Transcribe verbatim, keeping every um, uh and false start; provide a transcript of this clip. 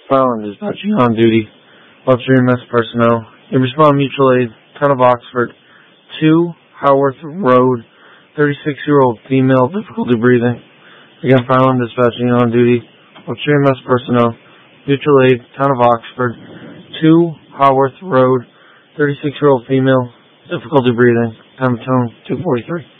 Island dispatching on duty. Upstream M S personnel. In respond mutual aid, town of Oxford. two, Haworth Road. thirty-six-year-old female, difficulty breathing. Again, Island dispatching on duty. Upstream M S personnel. Mutual aid, town of Oxford. two, Haworth Road. thirty-six-year-old female, difficulty breathing. Time of tone two forty-three.